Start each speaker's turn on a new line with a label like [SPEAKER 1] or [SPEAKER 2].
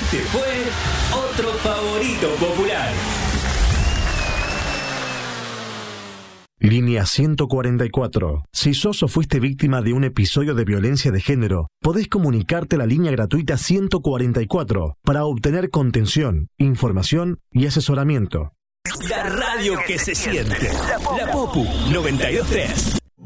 [SPEAKER 1] Este fue otro favorito popular.
[SPEAKER 2] Línea 144. Si sos o fuiste víctima de un episodio de violencia de género, podés comunicarte a la línea gratuita 144 para obtener contención, información y asesoramiento.
[SPEAKER 1] La radio que se siente. La Popu 92.3.